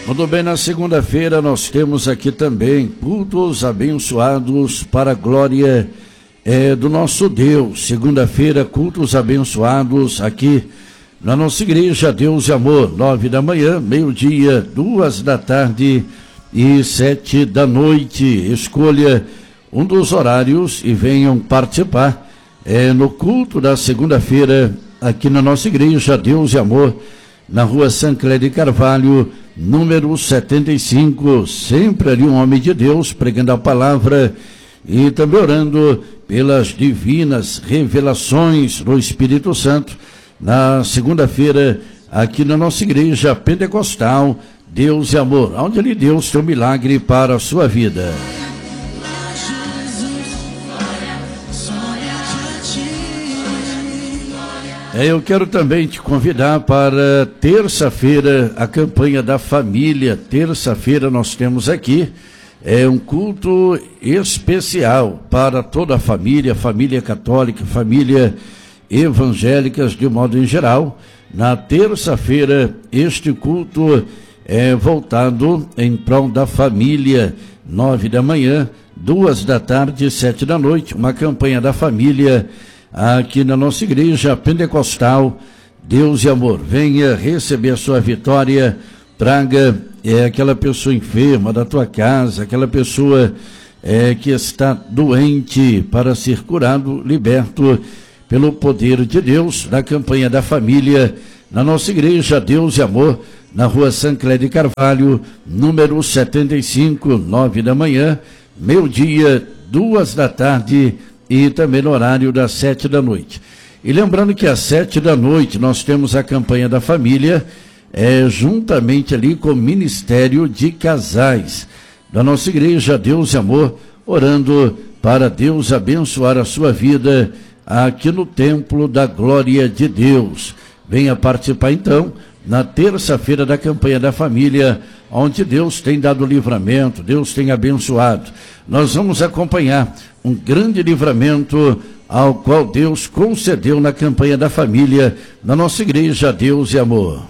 Muito bem, na segunda-feira nós temos aqui também cultos abençoados para a glória do nosso Deus. Segunda-feira, cultos abençoados aqui na nossa igreja Deus e Amor, 9 da manhã, meio-dia, 2 da tarde e 7 da noite. Escolha um dos horários e venham participar no culto da segunda-feira aqui na nossa igreja Deus e Amor, na rua Sancler de Carvalho, número 75, sempre ali um homem de Deus pregando a palavra e também orando pelas divinas revelações do Espírito Santo na segunda-feira aqui na nossa igreja pentecostal Deus e Amor, onde ali Deus tem um milagre para a sua vida. Eu quero também te convidar para terça-feira, a campanha da família. Terça-feira nós temos aqui um culto especial para toda a família, família católica, família evangélicas de modo em geral. Na terça-feira, este culto é voltado em prol da família, 9 da manhã, 2 da tarde e 7 da noite, uma campanha da família aqui na nossa igreja pentecostal Deus e Amor. Venha receber a sua vitória, traga aquela pessoa enferma da tua casa, aquela pessoa que está doente para ser curado, liberto pelo poder de Deus, na campanha da família, na nossa igreja Deus e Amor, na rua Sancler de Carvalho, número 75, 9 da manhã, meio-dia, 2 da tarde e também no horário das 7 da noite. E lembrando que às 7 da noite nós temos a campanha da família, juntamente ali com o Ministério de Casais da nossa igreja Deus e Amor, orando para Deus abençoar a sua vida aqui no Templo da Glória de Deus. Venha participar então na terça-feira da campanha da família, onde Deus tem dado livramento, Deus tem abençoado. Nós vamos acompanhar um grande livramento ao qual Deus concedeu na campanha da família, na nossa igreja Deus e Amor.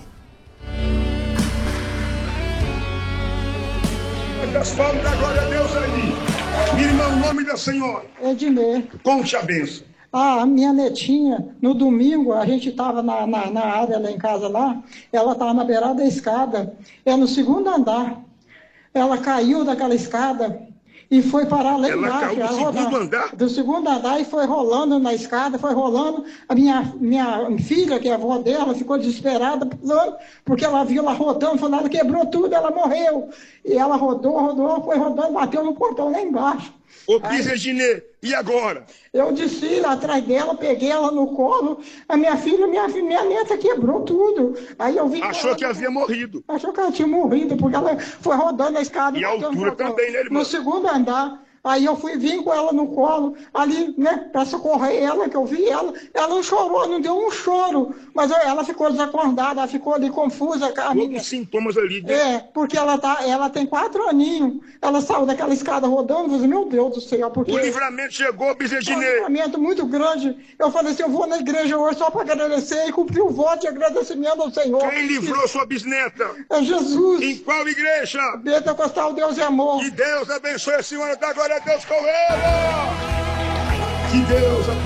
Das palmas da glória a Deus aí. Minha irmã, o nome da senhora? Ednê. Conte a bênção. Minha netinha, no domingo, a gente estava na área lá em casa lá, ela estava na beirada da escada, no segundo andar. Ela caiu daquela escada e foi parar lá embaixo. Ela caiu do segundo andar? Do segundo andar e foi rolando na escada, foi rolando. A minha filha, que é a avó dela, ficou desesperada, porque ela viu ela rodando, falou, ela quebrou tudo, ela morreu. E ela rodou, foi rodando, bateu no portão lá embaixo. Ô, Ednê, e agora? Eu desci lá atrás dela, peguei ela no colo, a minha filha, minha neta quebrou tudo. Aí eu vi. Achou que havia morrido. Achou que ela tinha morrido, porque ela foi rodando a escada. E a altura também, né, irmão? No segundo andar. Aí eu vim com ela no colo, ali, né, pra socorrer ela, que eu vi ela. Ela não chorou, não deu um choro, mas ela ficou desacordada, ela ficou ali confusa. Todos sintomas ali. Né? Porque ela tem 4 aninhos. Ela saiu daquela escada rodando, eu falei, meu Deus do céu. Porque o livramento chegou, Ednê. Um livramento muito grande. Eu falei assim, eu vou na igreja hoje só para agradecer e cumprir o voto de agradecimento ao Senhor. Quem livrou sua bisneta? É Jesus. Em qual igreja? Pentecostal Deus e Amor. Que Deus abençoe a senhora da glória a Deus com ela. Que Deus abençoe.